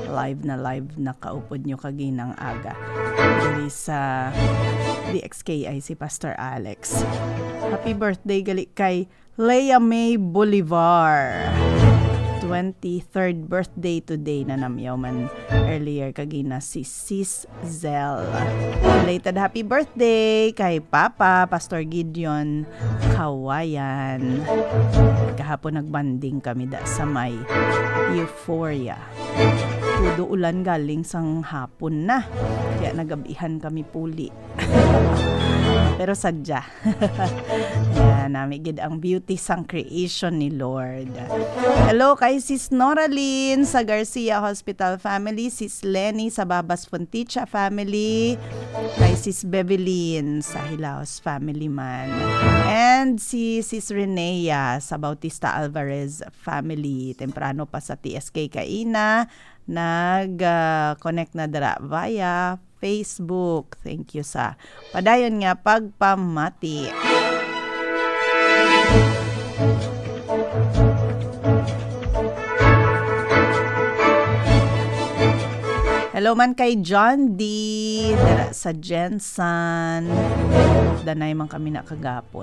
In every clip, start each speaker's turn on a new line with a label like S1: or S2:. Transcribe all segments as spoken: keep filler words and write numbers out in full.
S1: live na live na kaupod nyo kaginang aga. Dali sa D X K I si Pastor Alex. Happy birthday gali kay Leia May Bolivar. twenty-third birthday today na namyaw man earlier kagina si Sis Zel. Belated happy birthday kay Papa Pastor Gideon Kawayan. Kahapon nagbanding kami da sa may Euphoria. Tudo ulan galing sang hapon na. Kaya nagabihan kami puli. Pero sadya. Yan, namigid ang beauty sang creation ni Lord. Hello kay Sis Noraline sa Garcia Hospital family, Sis Lenny sa Babas Fonticha family, kay Sis Bevelyn sa Hilaos family man, and si Sis Renea sa Bautista Alvarez family. Temprano pa sa T S K Kaina, nag-connect uh, na dara via Facebook. Thank you sa padayon nga pagpamati. Hello man kay John D. Dara sa Jensen. Danay man kami na kagapon.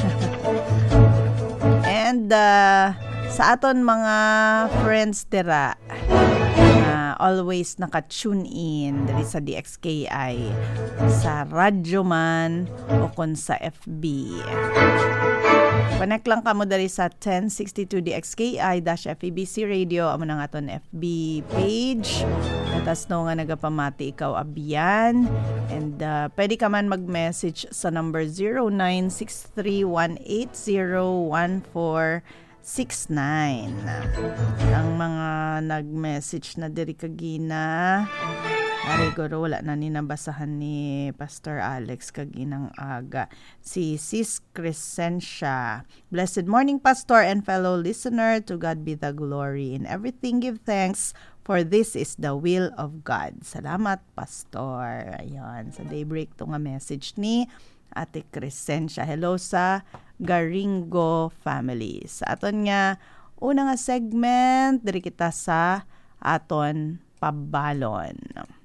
S1: And uh, sa aton mga friends dira, uh, always naka-tune in dali sa D X K I, sa radyo man o kon sa F B. Connect lang kamo dali sa ten sixty-two D X K I-F E B C Radio, amo nang aton F B page. Natas no nga nagapamati ikaw abiyan. And uh, pwede ka man mag-message sa number zero nine six three one eight zero one four six nine. Ang mga nag-message na diri kagina, arigoro wala na ninabasahan ni Pastor Alex kaginang aga. Si Sis Crescencia. Blessed morning, Pastor and fellow listener. To God be the glory. In everything give thanks, for this is the will of God. Salamat, Pastor. Ayan, sa daybreak to nga message ni Ate Crescencia. Hello sa Garingo family. Sa aton nga una nga segment, diri kita sa aton pabalon.